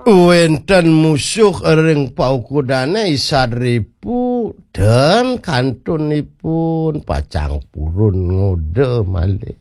Wenten musuh ring paukudane sadribu dan kantunipun pacang purun ngode malih.